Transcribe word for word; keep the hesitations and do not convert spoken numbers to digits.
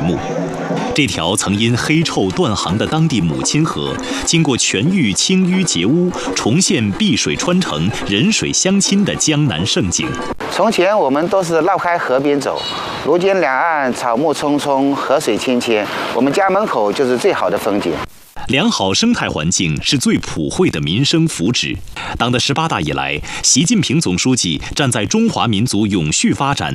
幕。这条曾因黑臭断航的当地母亲河，经过全域清淤洁污，重现碧水穿城、人水相亲的江南盛景。 从前我们都是绕开河边走，如今两岸草木葱葱，河水清清，我们家门口就是最好的风景。 良好生态环境是最普惠的民生福祉。党的十八大以来，习近平总书记站在中华民族永续发展